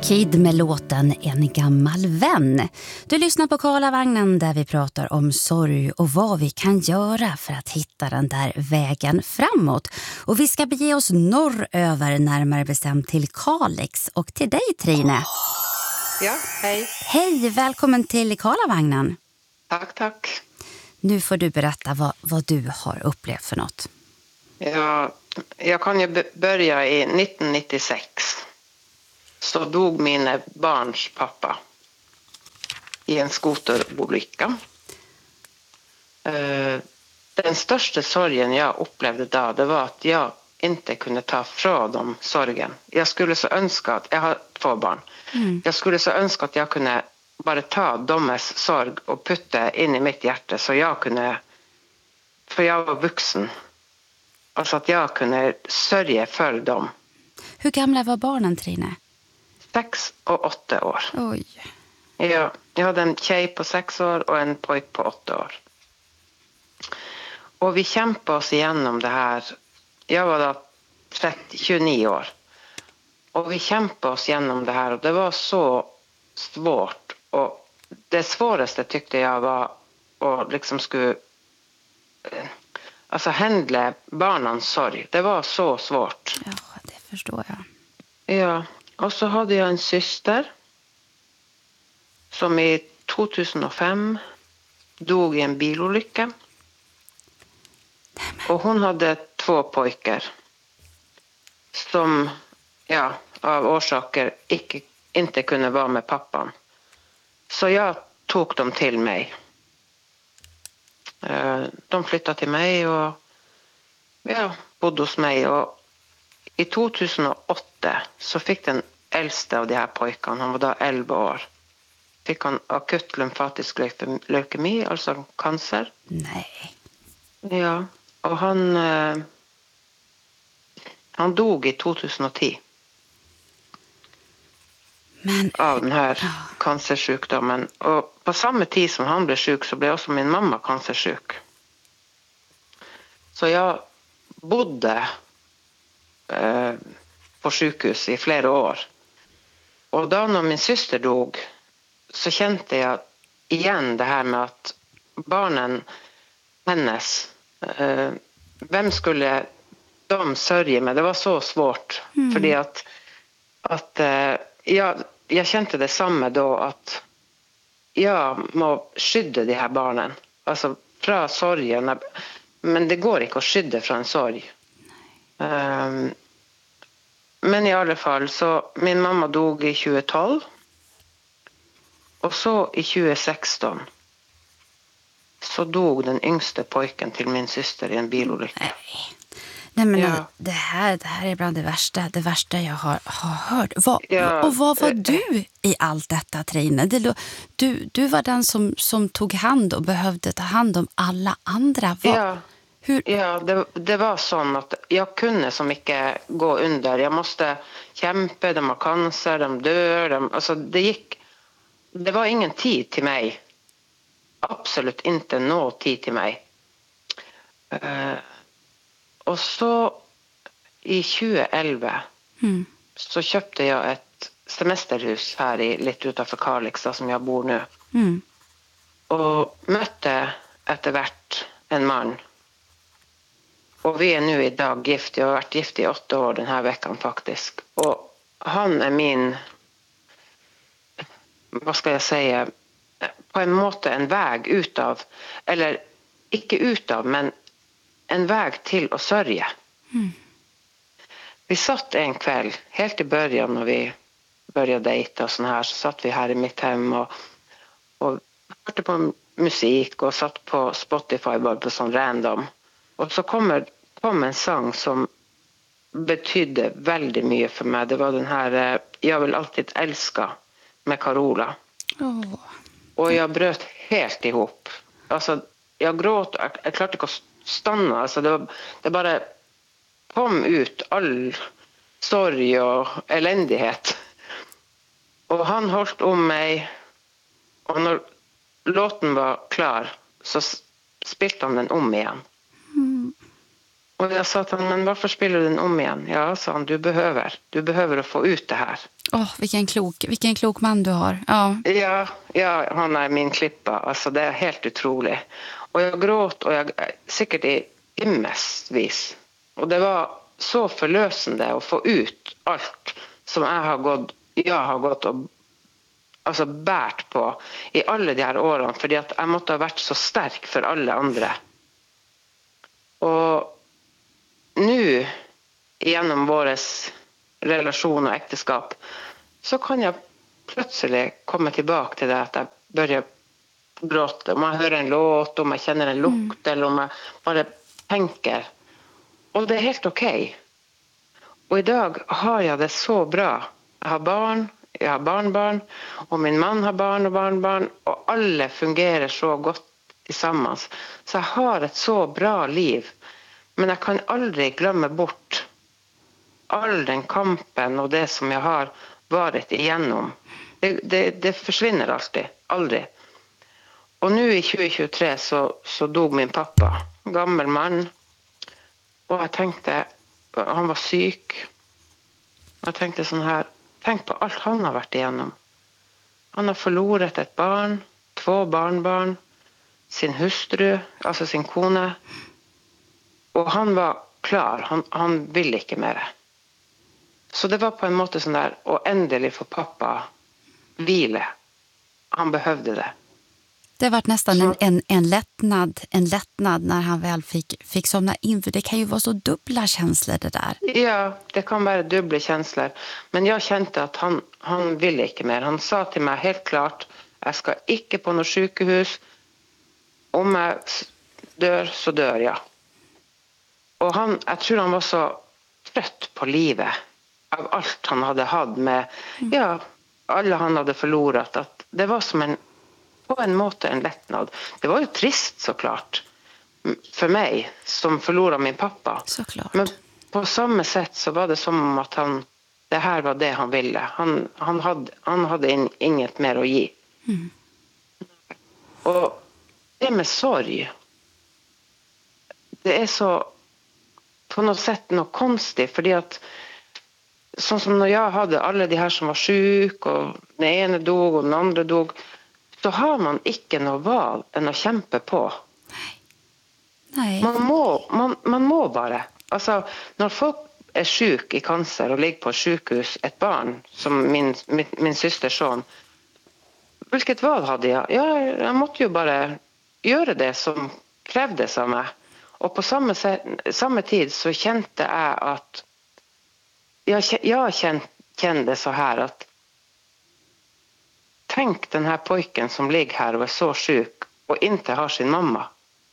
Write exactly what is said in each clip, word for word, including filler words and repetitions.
Kid med låten En gammal vän. Du lyssnar på Karlavagnen där vi pratar om sorg och vad vi kan göra för att hitta den där vägen framåt. Och vi ska bege oss norröver, närmare bestämt till Kalix och till dig, Trine. Ja, hej. Hej, välkommen till Karlavagnen. Tack, tack. Nu får du berätta vad, vad du har upplevt för något. Ja, jag kan ju börja i nittonhundranittiosex. Så dog mina barns pappa i en skoterolycka. Den största sorgen jag upplevde då, det var att jag inte kunde ta från dem sorgen. Jag skulle så önska att, jag har två barn. Mm. Jag skulle så önska att jag kunde bara ta deras sorg och putta in i mitt hjärta så jag kunde, för jag var vuxen. Alltså att jag kunde sörja för dem. Hur gamla var barnen, Trine? Sex och åtta år. Oj. Ja, jag hade en tjej på sex år och en pojk på åtta år. Och vi kämpade oss igenom det här. Jag var då trettio, tjugonio år. Och vi kämpade oss igenom det här och det var så svårt. Och det svåraste tyckte jag var att liksom skulle alltså handla barnens sorg. Det var så svårt. Ja, det förstår jag. Ja, och så hade jag en syster som i tjugohundrafem dog i en bilolycka. Och hon hade två pojkar som ja, av orsaker inte, inte kunde vara med pappan. Så jag tog dem till mig. De flyttade till mig och ja, bodde hos mig. Och i tjugohundraåtta så fick den äldste av de här pojkarna, han var då elva år, fick han akut lymfatisk leukemi, alltså cancer. Nej. Ja, och han eh, han dog i tjugohundratio. Men av den här ja. cancersjukdomen. Och på samma tid som han blev sjuk så blev också min mamma cancersjuk. Så jag bodde eh, på sjukhus i flera år. Och då när min syster dog så kände jag igen det här med att barnen hennes, eh, vem skulle de sörja med? Det var så svårt. Mm. För att, att eh, jag, jag kände det samma då att jag må skydda de här barnen. Alltså från sorgen. Men det går inte att skydda från sorg. Um, men i alla fall så min mamma dog i tjugotolv. Och så i tjugosexton så dog den yngste pojken till min syster i en bilolycka. Nej. Nej, men ja. det, här, det här är bland det värsta, det värsta jag har, har hört. Vad, ja. Och vad var du i allt detta, Trine? Det, du, du var den som, som tog hand och behövde ta hand om alla andra. Vad, ja, hur? ja det, det var så att jag kunde så mycket gå under. Jag måste kämpa, de har cancer, de dör. De, alltså det gick, det var ingen tid till mig. Absolut inte någon tid till mig. Uh, Och så i tjugoelva mm. så köpte jag ett semesterhus här i, lite utanför Kalix som jag bor nu. Mm. Och mötte eftervärt en man. Och vi är nu idag gift. Jag har varit gift i åtta år den här veckan faktiskt. Och han är min, vad ska jag säga, på en måte en väg utav, eller inte utav, men en väg till att sörja. Mm. Vi satt en kväll, helt i början när vi började dejta och sån här, så satt vi här i mitt hem och, och hörde på musik och satt på Spotify bara på sån random. Och så kommer, kom en sång som betydde väldigt mycket för mig. Det var den här Jag vill alltid älska med Carola. Oh. Och jag bröt helt ihop. Alltså, jag gråt, jag, jag klarte inte att stanna. Alltså det, var, det bara kom ut all sorg och eländighet. Och han höll om mig. Och när låten var klar så spelade han den om igen. Mm. Och jag sa till honom, men varför spelar du den om igen? Ja, sa han, du behöver. Du behöver att få ut det här. Åh, vilken klok, vilken klok man du har. Ja. Ja, ja, han är min klippa. Alltså det är helt otroligt. Och jag gråt och jag säkert i timmesvis. Och det var så förlösande att få ut allt som jag har gått, jag har gått och alltså bärt på i alla de här åren, för att jag måste ha varit så stark för alla andra. Och nu genom våres relation och äktenskap så kan jag plötsligt komma tillbaka till det att jag börjar gråta. Om man hör en låt, om man känner en lukt mm. eller om man bara tänker. Och det är helt okej. Okay. Och idag har jag det så bra. Jag har barn, jag har barnbarn och min man har barn och barnbarn och alla fungerar så gott tillsammans. Så jag har ett så bra liv. Men jag kan aldrig glömma bort all den kampen och det som jag har varit igenom. Det, det, det försvinner alltid, aldrig. Och nu i tjugo tjugotre så, så dog min pappa, gammal man. Och jag tänkte, han var syk. Jag tänkte sån här, tänk på allt han har varit igenom. Han har förlorat ett barn, två barnbarn, sin hustru, alltså sin kone. Och han var klar, han, han ville inte mer. Så det var på en måte sån där, och ändelig för pappa vila. Han behövde det. Det var nästan en, en, en lättnad en lättnad när han väl fick, fick somna in. För det kan ju vara så dubbla känslor det där. Ja, det kan vara dubbla känslor. Men jag kände att han, han ville inte mer. Han sa till mig helt klart, jag ska inte på något sjukhus. Om jag dör så dör jag. Och han, jag tror han var så trött på livet. Av allt han hade haft med, mm. ja, alla han hade förlorat. Att det var som en, på en måte en lättnad. Det var ju trist såklart. För mig som förlorade min pappa. Såklart. Men på samma sätt så var det som att han, det här var det han ville. Han, han hade, han hade in, inget mer att ge. Mm. Och det med sorg. Det är så på något sätt något konstigt. För det att sånn som när jag hade alla de här som var sjuk och den ene dog och den andra dog, så har man inte något val än att kämpa på. Nej. Man må, man, man må bara. Alltså, när folk är sjuk i cancer och ligger på sjukhus, ett barn som min, min, min systers son, vilket val hade jag? Ja, jag måste ju bara göra det som krävdes av mig. Och på samma, sätt, samma tid så kände jag att jag, jag kände, kände så här att tänk den här pojken som ligger här och är så sjuk och inte har sin mamma.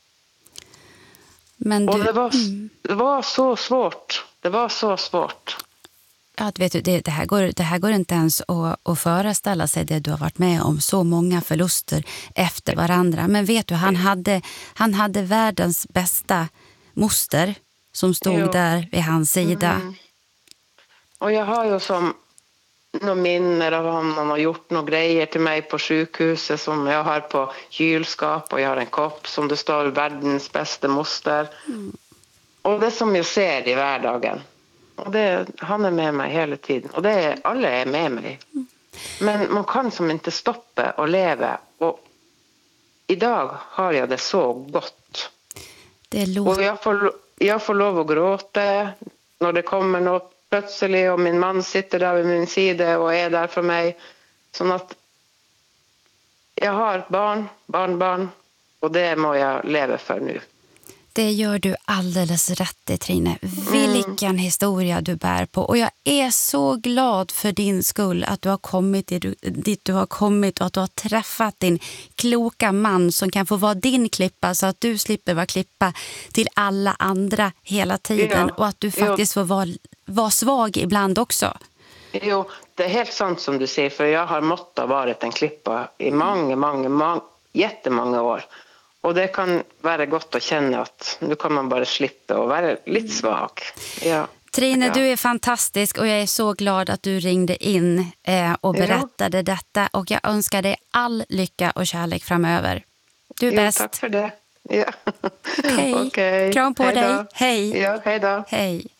Men du, och det var, mm. det var så svårt. Det var så svårt. Ja, vet du, det, det, här går, det här går inte ens att, att föreställa sig det du har varit med om. Så många förluster efter varandra. Men vet du, han hade, han hade världens bästa moster som stod jo. där vid hans sida. Mm. Och jag har ju som några minnen av honom. Han har gjort några grejer till mig på sjukhuset som jag har på kylskap. Och jag har en kopp som det står världens bästa moster. Mm. Och det som jag ser i vardagen. Och det, han är med mig hela tiden. Och det är, alla är med mig. Mm. Men man kan som inte stoppa och leva. Och idag har jag det så gott. Det låter... Och jag får, jag får lov att gråta när det kommer något plötsligt. Och min man sitter där vid min sida och är där för mig. Så att jag har barn, barnbarn. Och det må jag leva för nu. Det gör du alldeles rätt i, Trine. Vilken mm. historia du bär på. Och jag är så glad för din skull att du har kommit dit du har kommit och att du har träffat din kloka man som kan få vara din klippa så att du slipper vara klippa till alla andra hela tiden. Ja. Och att du faktiskt jo. får vara, vara svag ibland också. Jo, det är helt sant som du säger, för jag har måttat varit en klippa i många, många, många, jättemånga år. Och det kan vara gott att känna att nu kan man bara slippa och vara lite svag. Ja. Trine, ja. du är fantastisk och jag är så glad att du ringde in eh, och berättade ja. detta. Och jag önskar dig all lycka och kärlek framöver. Du är jo, bäst. Tack för det. Ja. Okej, okay. okay. Kram på hej dig. Då. Hej. Ja, hej då. Hej.